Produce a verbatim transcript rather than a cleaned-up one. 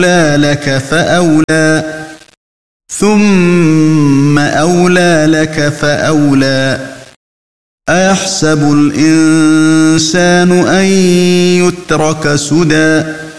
لك فأولى ثم أولى لك فأولى أيحسب الإنسان أن يترك سدى